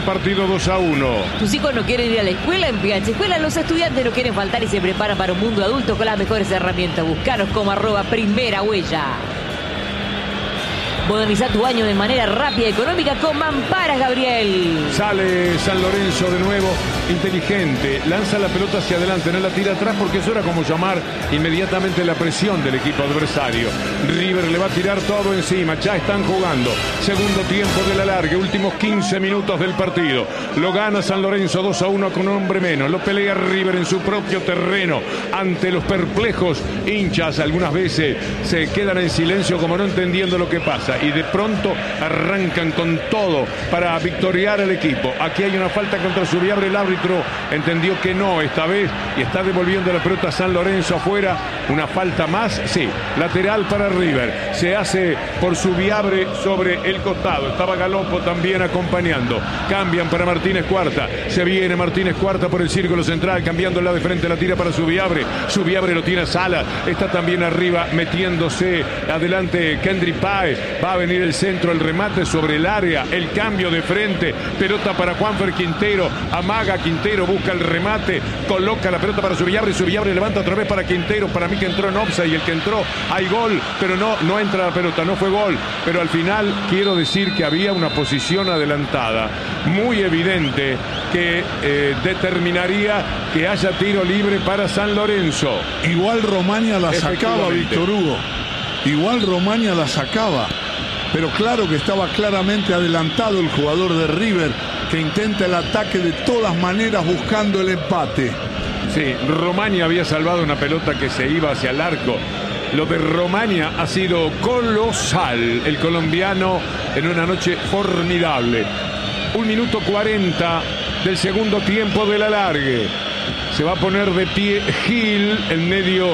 partido 2-1. Tus hijos no quieren ir a la escuela. En Piache Escuela los estudiantes no quieren faltar y se preparan para un mundo adulto con las mejores herramientas. Buscaros como @primera huella. Moderniza tu baño de manera rápida y económica con Mamparas, Gabriel. Sale San Lorenzo de nuevo, inteligente, lanza la pelota hacia adelante, no la tira atrás porque eso era como llamar inmediatamente la presión del equipo adversario. River le va a tirar todo encima, ya están jugando. Segundo tiempo de la larga, últimos 15 minutos del partido. Lo gana San Lorenzo 2-1 con un hombre menos. Lo pelea River en su propio terreno ante los perplejos hinchas. Algunas veces se quedan en silencio como no entendiendo lo que pasa. Y de pronto arrancan con todo para victoriar al equipo. Aquí hay una falta contra Subiabre. El árbitro entendió que no esta vez y está devolviendo la pelota a San Lorenzo afuera. Una falta más, sí, lateral para River. Se hace por Subiabre sobre el costado. Estaba Galopo también acompañando. Cambian para Martínez Cuarta. Se viene Martínez Cuarta por el círculo central, cambiándola de frente, la tira para Subiabre. Subiabre lo tiene a Sala. Está también arriba metiéndose adelante Kendry Páez. Va a venir el centro, el remate sobre el área, el cambio de frente, pelota para Juanfer Quintero, amaga Quintero, busca el remate, coloca la pelota para Subiabre, Subiabre levanta otra vez para Quintero, para mí que entró en offside y el que entró, hay gol, pero no entra la pelota, no fue gol, pero al final quiero decir que había una posición adelantada, muy evidente que determinaría que haya tiro libre para San Lorenzo. Igual Romaña la sacaba, Víctor Hugo, igual Romaña la sacaba. Pero claro que estaba claramente adelantado el jugador de River, que intenta el ataque de todas maneras buscando el empate. Sí, Romaña había salvado una pelota que se iba hacia el arco. Lo de Romaña ha sido colosal. El colombiano en una noche formidable. 1 minuto 40 del segundo tiempo de la largue. Se va a poner de pie Gil en medio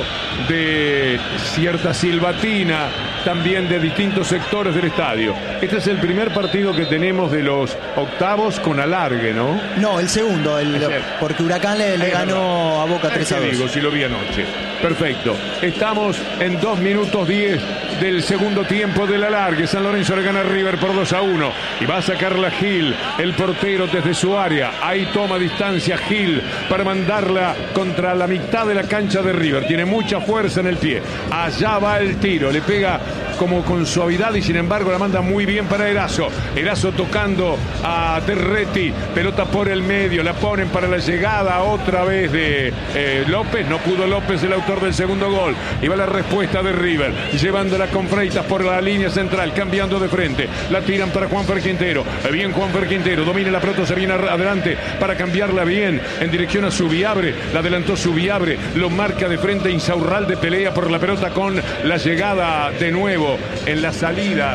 de cierta silbatina, también de distintos sectores del estadio. Este es el primer partido que tenemos de los octavos con alargue, ¿no? No, el segundo, porque Huracán le ganó a Boca 3-2. Digo, si lo vi anoche. Perfecto. Estamos en 2 minutos 10 del segundo tiempo del alargue. San Lorenzo le gana a River por 2-1 y va a sacarla Gil, el portero, desde su área. Ahí toma distancia Gil para mandarla contra la mitad de la cancha de River. Tiene mucha fuerza en el pie. Allá va el tiro, le pega como con suavidad y sin embargo la manda muy bien para Erazo. Erazo tocando a Terretti, pelota por el medio, la ponen para la llegada otra vez de López. No pudo López, el autor del segundo gol. Y va la respuesta de River, llevándola con Freitas por la línea central, cambiando de frente. La tiran para Juanfer Quintero. Bien Juanfer Quintero, domina la pelota, se viene adelante para cambiarla bien en dirección a Subiabre. La adelantó Subiabre, lo marca de frente Insaurralde, pelea por la pelota con la llegada de nuevo en la salida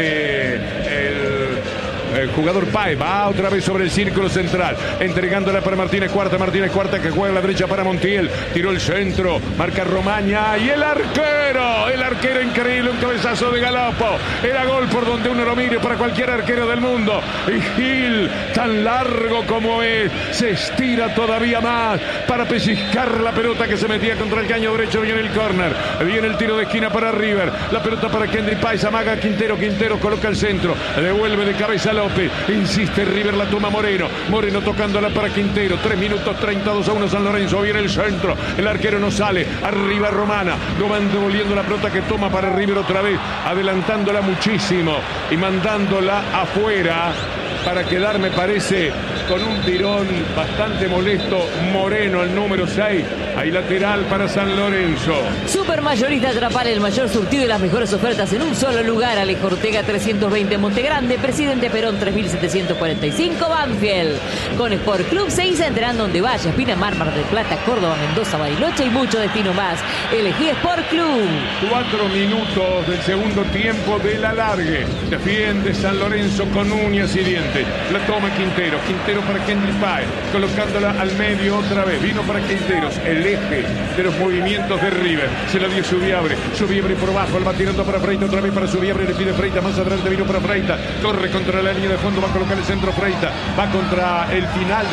de el jugador Páez. Va otra vez sobre el círculo central, entregándola para Martínez Cuarta que juega a la derecha para Montiel, tiró el centro, marca Romaña y el arquero increíble, un cabezazo de Galopo, era gol por donde uno lo mire para cualquier arquero del mundo. Y Gil, tan largo como es, se estira todavía más para pellizcar la pelota que se metía contra el caño derecho. Viene el córner, viene el tiro de esquina para River, la pelota para Kendry Páez, amaga Quintero coloca el centro, devuelve de cabeza López, insiste River, la toma Moreno tocándola para Quintero. 3 minutos 32-1 San Lorenzo, viene el centro, el arquero no sale, arriba Román devolviendo la pelota que toma para River otra vez, adelantándola muchísimo y mandándola afuera para quedar, me parece, con un tirón bastante molesto. Moreno, el número 6, ahí lateral para San Lorenzo. Supermayorista Trapal, el mayor surtido y las mejores ofertas en un solo lugar. Alejo Ortega 320 Montegrande, Presidente Perón 3745 Banfield. Con Sport Club 6 enterando donde vayas. Pinamar, Mar del Plata, Córdoba, Mendoza, Bariloche y mucho destino más. Elegí Sport Club. 4 minutos del segundo tiempo del alargue. Defiende San Lorenzo con uñas y dientes. La toma Quintero para Kendry Páez, colocándola al medio otra vez. Vino para Quinteros, el eje de los movimientos de River. Se la dio Subiabre por abajo, la va tirando para Freitas, otra vez para Subiabre, le pide Freitas, más adelante vino para Freitas, corre contra la línea de fondo, va a colocar el centro Freitas, va contra el final